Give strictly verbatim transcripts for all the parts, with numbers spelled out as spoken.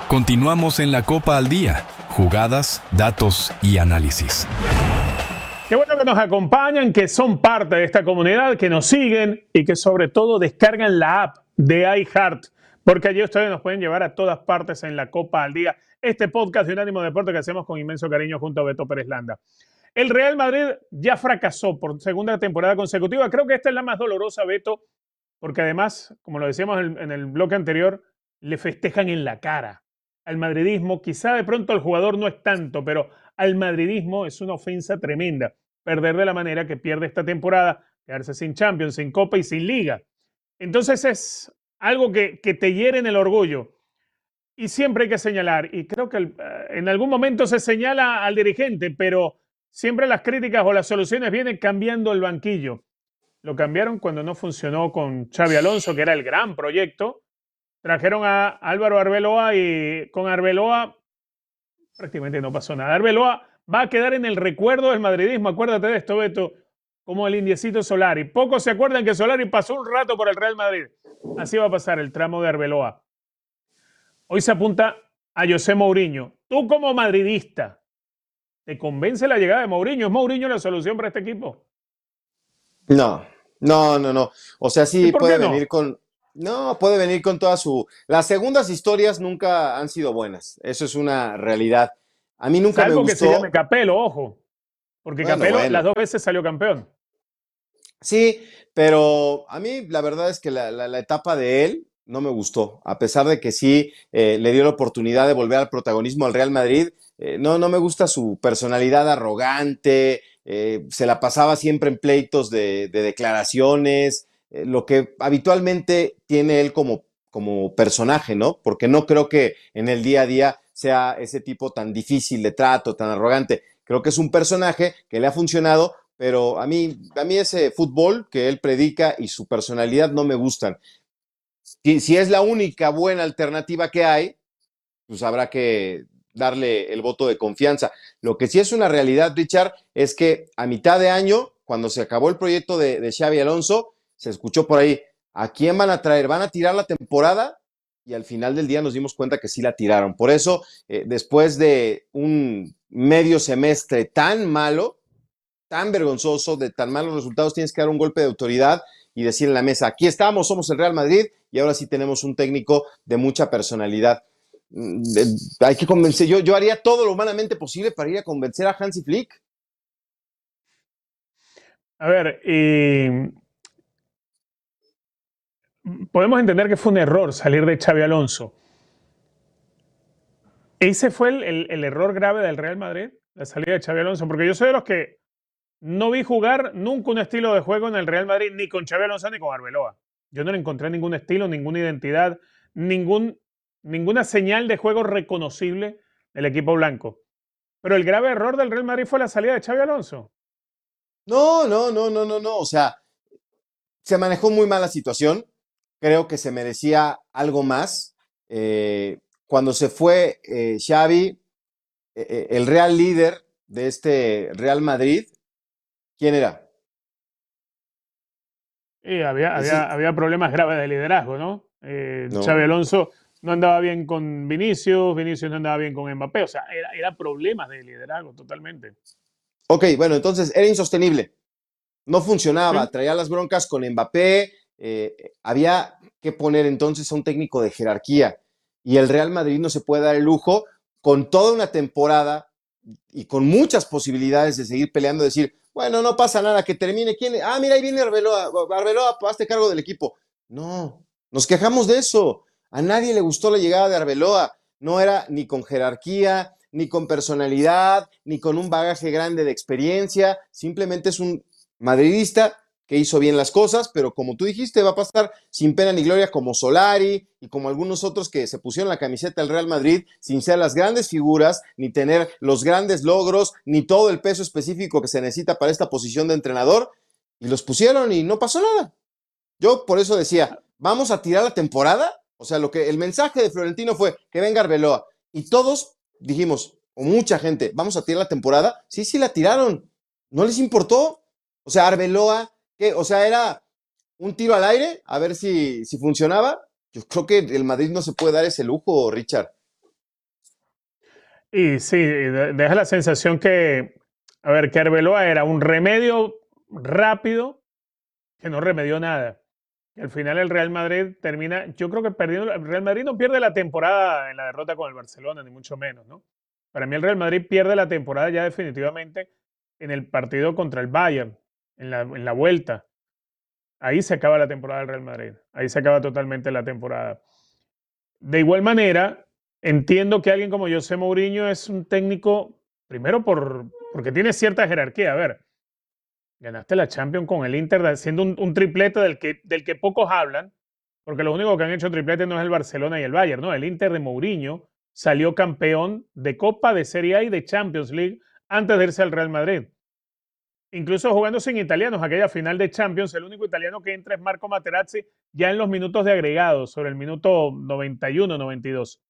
Continuamos en la Copa al Día. Jugadas, datos y análisis. Qué bueno que nos acompañan, que son parte de esta comunidad, que nos siguen y que sobre todo descargan la app de iHeart, porque allí ustedes nos pueden llevar a todas partes en la Copa al Día. Este podcast de Unánimo Deporte que hacemos con inmenso cariño junto a Beto Pérez Landa. El Real Madrid ya fracasó por segunda temporada consecutiva. Creo que esta es la más dolorosa, Beto, porque además, como lo decíamos en el, en el bloque anterior, le festejan en la cara al madridismo. Quizá de pronto al jugador no es tanto, pero al madridismo es una ofensa tremenda perder de la manera que pierde esta temporada, quedarse sin Champions, sin Copa y sin Liga. Entonces es algo que, que te hiere en el orgullo. Y siempre hay que señalar, y creo que el, en algún momento se señala al dirigente, pero siempre las críticas o las soluciones vienen cambiando el banquillo. Lo cambiaron cuando no funcionó con Xabi Alonso, que era el gran proyecto. Trajeron a Álvaro Arbeloa y con Arbeloa prácticamente no pasó nada. Arbeloa va a quedar en el recuerdo del madridismo. Acuérdate de esto, Beto, como el indiecito Solari. Pocos se acuerdan que Solari pasó un rato por el Real Madrid. Así va a pasar el tramo de Arbeloa. Hoy se apunta a José Mourinho. Tú como madridista, ¿te convence la llegada de Mourinho? ¿Es Mourinho la solución para este equipo? No, no, no, no. O sea, sí por puede qué no? venir con... No, puede venir con toda su... Las segundas historias nunca han sido buenas. Eso es una realidad. A mí nunca Salvo me que gustó... se llame Capello, ojo. Porque Bueno, Capello bueno. las dos veces salió campeón. Sí, pero a mí la verdad es que la, la- la etapa de él no me gustó. A pesar de que sí eh, le dio la oportunidad de volver al protagonismo al Real Madrid, eh, no, no me gusta su personalidad arrogante, eh, se la pasaba siempre en pleitos de, de declaraciones, eh, lo que habitualmente tiene él como, como personaje, ¿no? Porque no creo que en el día a día sea ese tipo tan difícil de trato, tan arrogante. Creo que es un personaje que le ha funcionado, pero a mí, a mí ese fútbol que él predica y su personalidad no me gustan. Si, si es la única buena alternativa que hay, pues habrá que darle el voto de confianza. Lo que sí es una realidad, Richard, es que a mitad de año, cuando se acabó el proyecto de, de Xabi Alonso, se escuchó por ahí, ¿a quién van a traer? ¿Van a tirar la temporada? Y al final del día nos dimos cuenta que sí la tiraron. Por eso, eh, después de un medio semestre tan malo, tan vergonzoso, de tan malos resultados, tienes que dar un golpe de autoridad y decir en la mesa, aquí estamos, somos el Real Madrid y ahora sí tenemos un técnico de mucha personalidad. Mm, Hay que convencer, yo, yo haría todo lo humanamente posible para ir a convencer a Hansi Flick. A ver, y podemos entender que fue un error salir de Xabi Alonso. ¿Ese fue el, el, el error grave del Real Madrid? La salida de Xabi Alonso. Porque yo soy de los que no vi jugar nunca un estilo de juego en el Real Madrid, ni con Xabi Alonso ni con Arbeloa. Yo no le encontré ningún estilo, ninguna identidad, ningún, ninguna señal de juego reconocible del equipo blanco. Pero el grave error del Real Madrid fue la salida de Xabi Alonso. No, no, no, no, no, no. O sea, se manejó muy mal la situación. Creo que se merecía algo más. Eh, cuando se fue eh, Xavi, eh, el real líder de este Real Madrid, ¿quién era? Y había, Ese, había, había problemas graves de liderazgo, ¿no? Eh, Xabi no. Alonso no andaba bien con Vinicius, Vinicius no andaba bien con Mbappé, o sea, era, era problemas de liderazgo totalmente. Ok, bueno, entonces era insostenible. No funcionaba, ¿Sí? traía las broncas con Mbappé, eh, había que poner entonces a un técnico de jerarquía y el Real Madrid no se puede dar el lujo con toda una temporada y con muchas posibilidades de seguir peleando, decir, bueno, no pasa nada, que termine, ¿quién? Ah, mira, ahí viene Arbeloa, Arbeloa, hazte cargo del equipo. No, nos quejamos de eso, a nadie le gustó la llegada de Arbeloa, no era ni con jerarquía, ni con personalidad, ni con un bagaje grande de experiencia, simplemente es un madridista que hizo bien las cosas, pero como tú dijiste, va a pasar sin pena ni gloria como Solari y como algunos otros que se pusieron la camiseta del Real Madrid sin ser las grandes figuras, ni tener los grandes logros, ni todo el peso específico que se necesita para esta posición de entrenador, y los pusieron y no pasó nada. Yo por eso decía, vamos a tirar la temporada, o sea, lo que el mensaje de Florentino fue que venga Arbeloa, y todos dijimos, o mucha gente, vamos a tirar la temporada, sí, sí la tiraron, no les importó. O sea, Arbeloa, ¿qué? O sea, era un tiro al aire, a ver si, si funcionaba. Yo creo que el Madrid no se puede dar ese lujo, Richard. Y sí, de- deja la sensación que, a ver, que Arbeloa era un remedio rápido que no remedió nada. Y al final el Real Madrid termina, yo creo que perdiendo, el Real Madrid no pierde la temporada en la derrota con el Barcelona, ni mucho menos, ¿no? Para mí el Real Madrid pierde la temporada ya definitivamente en el partido contra el Bayern, en la, en la vuelta. Ahí se acaba la temporada del Real Madrid. Ahí se acaba totalmente la temporada. De igual manera, entiendo que alguien como José Mourinho es un técnico, primero por, porque tiene cierta jerarquía. A ver, ganaste la Champions con el Inter haciendo un, un triplete del que, del que pocos hablan, porque los únicos que han hecho triplete no es el Barcelona y el Bayern, ¿no? El Inter de Mourinho salió campeón de Copa, de Serie A y de Champions League antes de irse al Real Madrid. Incluso jugando sin italianos, aquella final de Champions, el único italiano que entra es Marco Materazzi ya en los minutos de agregado, sobre el minuto noventa y uno, noventa y dos.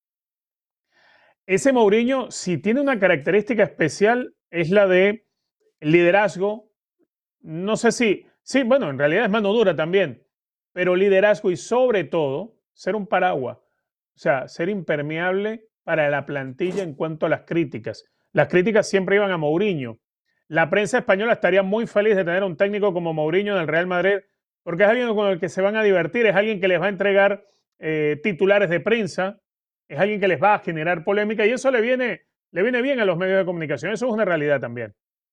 Ese Mourinho, si tiene una característica especial, es la de liderazgo. No sé si, sí, bueno, en realidad es mano dura también, pero liderazgo y sobre todo ser un paraguas, o sea, ser impermeable para la plantilla en cuanto a las críticas. Las críticas siempre iban a Mourinho. La prensa española estaría muy feliz de tener un técnico como Mourinho en el Real Madrid, porque es alguien con el que se van a divertir, es alguien que les va a entregar eh, titulares de prensa, es alguien que les va a generar polémica y eso le viene, le viene bien a los medios de comunicación. Eso es una realidad también.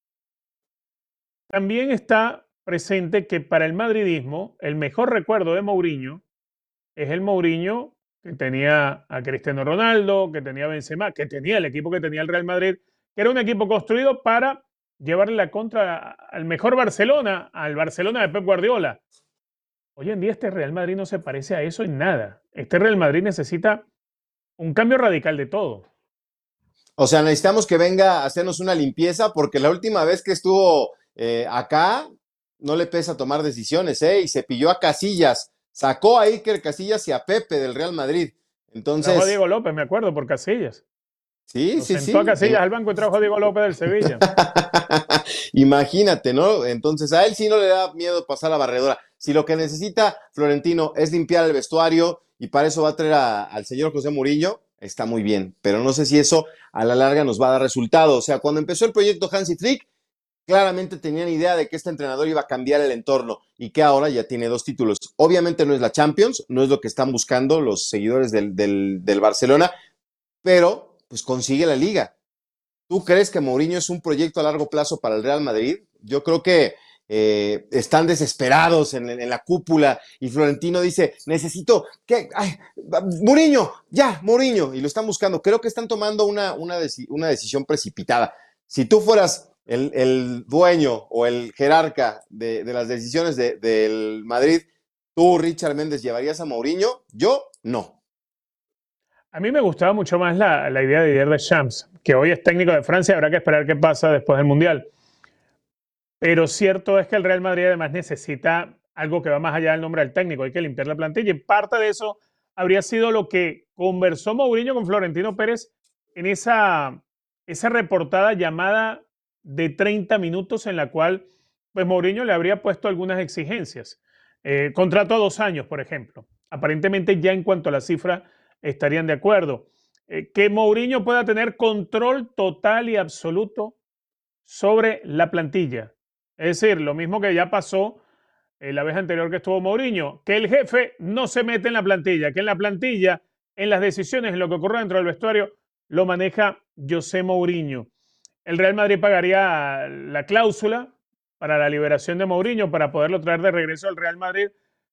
También está presente que para el madridismo el mejor recuerdo de Mourinho es el Mourinho que tenía a Cristiano Ronaldo, que tenía a Benzema, que tenía el equipo que tenía el Real Madrid, que era un equipo construido para llevarle la contra al mejor Barcelona, al Barcelona de Pep Guardiola. Hoy en día este Real Madrid no se parece a eso en nada. Este Real Madrid necesita un cambio radical de todo. O sea, necesitamos que venga a hacernos una limpieza porque la última vez que estuvo eh, acá no le pesa tomar decisiones, ¿eh? Y se pilló a Casillas, sacó a Iker Casillas y a Pepe del Real Madrid. Trajo a Entonces, Diego López, me acuerdo, por Casillas. sí, Lo sí, sentó a sí. Casillas al banco y trajo a Diego López del Sevilla. Imagínate, ¿no? Entonces a él sí no le da miedo pasar la barredora. Si lo que necesita Florentino es limpiar el vestuario y para eso va a traer a, al señor José Mourinho, está muy bien. Pero no sé si eso a la larga nos va a dar resultado. O sea, cuando empezó el proyecto Hansi Flick, claramente tenían idea de que este entrenador iba a cambiar el entorno y que ahora ya tiene dos títulos. Obviamente no es la Champions, no es lo que están buscando los seguidores del, del, del Barcelona, pero pues consigue la liga. ¿Tú crees que Mourinho es un proyecto a largo plazo para el Real Madrid? Yo creo que eh, están desesperados en, en, la cúpula y Florentino dice, necesito, que, ay, Mourinho, ya, Mourinho, y lo están buscando. Creo que están tomando una, una, deci una decisión precipitada. Si tú fueras el, el dueño o el jerarca de, de las decisiones de, del Madrid, ¿tú, Richard Méndez, llevarías a Mourinho? Yo, no. A mí me gustaba mucho más la, la idea de Didier Deschamps, que hoy es técnico de Francia, habrá que esperar qué pasa después del Mundial. Pero cierto es que el Real Madrid además necesita algo que va más allá del nombre del técnico, hay que limpiar la plantilla. Y parte de eso habría sido lo que conversó Mourinho con Florentino Pérez en esa, esa reportada llamada de treinta minutos en la cual pues, Mourinho le habría puesto algunas exigencias. Eh, contrato a dos años, por ejemplo. Aparentemente ya en cuanto a la cifra estarían de acuerdo. Eh, que Mourinho pueda tener control total y absoluto sobre la plantilla. Es decir, lo mismo que ya pasó eh, la vez anterior que estuvo Mourinho, que el jefe no se mete en la plantilla, que en la plantilla, en las decisiones, en lo que ocurre dentro del vestuario, lo maneja José Mourinho. El Real Madrid pagaría la cláusula para la liberación de Mourinho, para poderlo traer de regreso al Real Madrid,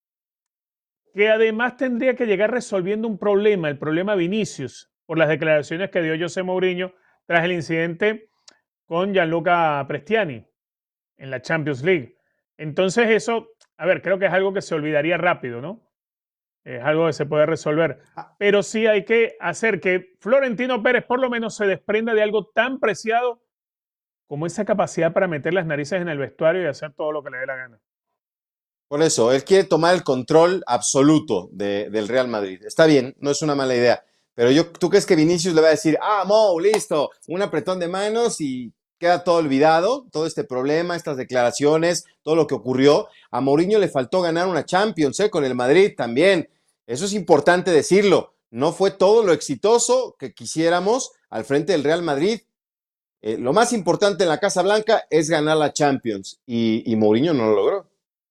que además tendría que llegar resolviendo un problema, el problema Vinicius, por las declaraciones que dio José Mourinho tras el incidente con Gianluca Prestiani en la Champions League. Entonces eso, a ver, creo que es algo que se olvidaría rápido, ¿no? Es algo que se puede resolver. Pero sí hay que hacer que Florentino Pérez por lo menos se desprenda de algo tan preciado como esa capacidad para meter las narices en el vestuario y hacer todo lo que le dé la gana. Por eso, él quiere tomar el control absoluto de, del Real Madrid. Está bien, no es una mala idea. Pero yo, ¿tú crees que Vinicius le va a decir, ah, Mo, listo, un apretón de manos y queda todo olvidado? Todo este problema, estas declaraciones, todo lo que ocurrió. A Mourinho le faltó ganar una Champions, ¿eh? Con el Madrid también. Eso es importante decirlo. no fue todo lo exitoso que quisiéramos al frente del Real Madrid. Eh, lo más importante en la Casa Blanca es ganar la Champions y, y Mourinho no lo logró.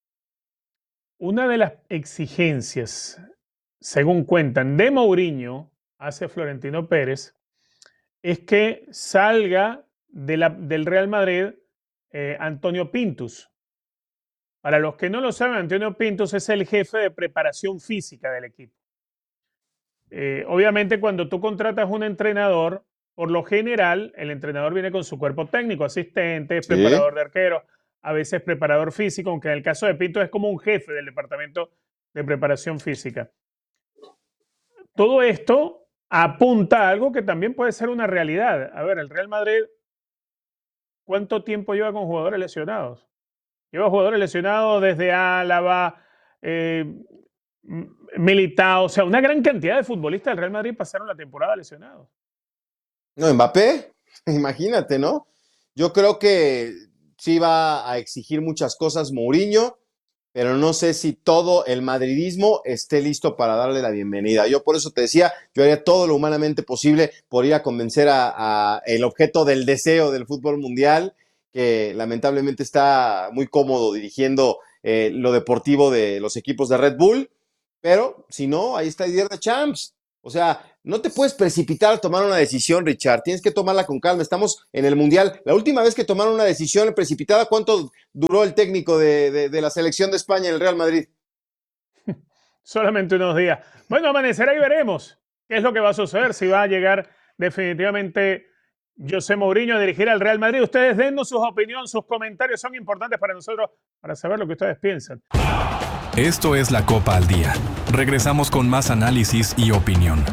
Una de las exigencias, según cuentan, de Mourinho hacia Florentino Pérez es que salga de la, del Real Madrid eh, Antonio Pintus. Para los que no lo saben, Antonio Pintus es el jefe de preparación física del equipo. Eh, obviamente, cuando tú contratas un entrenador, por lo general, el entrenador viene con su cuerpo técnico, asistente, Sí. preparador de arqueros, a veces preparador físico, aunque en el caso de Pintus es como un jefe del departamento de preparación física. Todo esto apunta a algo que también puede ser una realidad. A ver, el Real Madrid, ¿cuánto tiempo lleva con jugadores lesionados? Lleva jugadores lesionados desde Álava, eh, Militao, o sea, una gran cantidad de futbolistas del Real Madrid pasaron la temporada lesionados. No, Mbappé, imagínate, ¿no? Yo creo que sí va a exigir muchas cosas Mourinho, pero no sé si todo el madridismo esté listo para darle la bienvenida. Yo por eso te decía, yo haría todo lo humanamente posible por ir a convencer a, a el objeto del deseo del fútbol mundial, que lamentablemente está muy cómodo dirigiendo eh, lo deportivo de los equipos de Red Bull, pero si no, ahí está Didier Deschamps. O sea, no te puedes precipitar a tomar una decisión, Richard. Tienes que tomarla con calma. Estamos en el Mundial. La última vez que tomaron una decisión precipitada, ¿cuánto duró el técnico de, de, de la selección de España en el Real Madrid? Solamente unos días. Bueno, amanecerá y veremos qué es lo que va a suceder, si va a llegar definitivamente José Mourinho a dirigir al Real Madrid. Ustedes dennos sus opiniones, sus comentarios son importantes para nosotros, para saber lo que ustedes piensan. Esto es La Copa al Día. Regresamos con más análisis y opinión.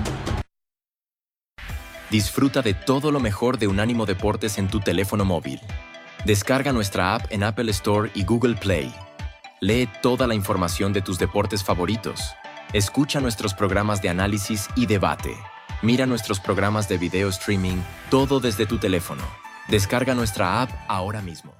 Disfruta de todo lo mejor de Unánimo Deportes en tu teléfono móvil. Descarga nuestra app en Apple Store y Google Play. Lee toda la información de tus deportes favoritos. Escucha nuestros programas de análisis y debate. Mira nuestros programas de video streaming, todo desde tu teléfono. Descarga nuestra app ahora mismo.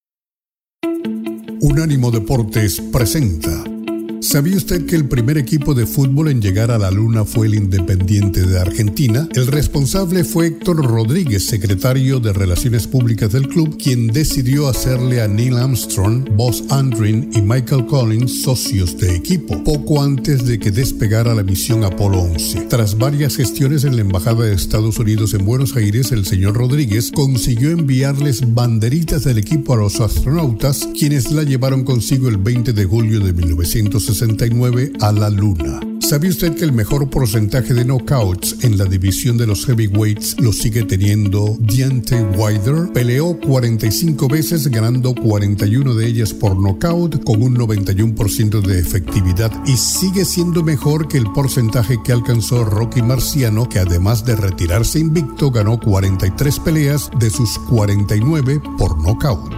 Unánimo Deportes presenta. ¿Sabía usted que el primer equipo de fútbol en llegar a la Luna fue el Independiente de Argentina? El responsable fue Héctor Rodríguez, secretario de Relaciones Públicas del club, quien decidió hacerle a Neil Armstrong, Buzz Aldrin y Michael Collins socios de equipo, poco antes de que despegara la misión Apolo once. Tras varias gestiones en la Embajada de Estados Unidos en Buenos Aires, el señor Rodríguez consiguió enviarles banderitas del equipo a los astronautas, quienes la llevaron consigo el veinte de julio de mil novecientos sesenta y nueve a la Luna. ¿Sabía usted que el mejor porcentaje de knockouts en la división de los heavyweights lo sigue teniendo Deontay Wilder? Peleó cuarenta y cinco veces, ganando cuarenta y una de ellas por knockout con un noventa y uno por ciento de efectividad, y sigue siendo mejor que el porcentaje que alcanzó Rocky Marciano, que además de retirarse invicto, ganó cuarenta y tres peleas de sus cuarenta y nueve por knockout.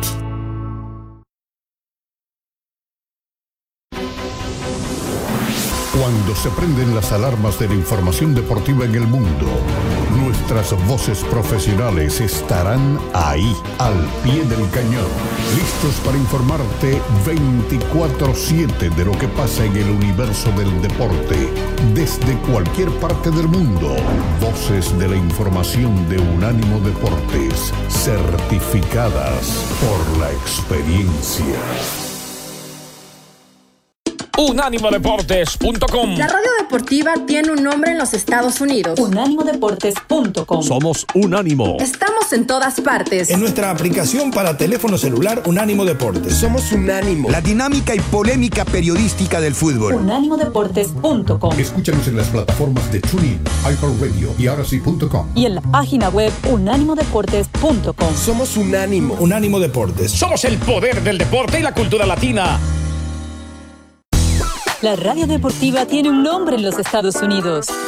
Cuando se prenden las alarmas de la información deportiva en el mundo, nuestras voces profesionales estarán ahí, al pie del cañón, listos para informarte veinticuatro siete de lo que pasa en el universo del deporte, desde cualquier parte del mundo. Voces de la información de Unánimo Deportes, certificadas por la experiencia. Unánimo Deportes punto com. La radio deportiva tiene un nombre en los Estados Unidos. Unánimo Deportes punto com. Somos Unánimo. Estamos en todas partes. En nuestra aplicación para teléfono celular Unánimo Deportes. Somos Unánimo, la dinámica y polémica periodística del fútbol. Unánimo Deportes punto com. Escúchanos en las plataformas de TuneIn, iHeartRadio y ahora sí punto com. Y en la página web Unánimo Deportes punto com. Somos Unánimo. Unánimo Deportes. Somos el poder del deporte y la cultura latina. La radio deportiva tiene un nombre en los Estados Unidos.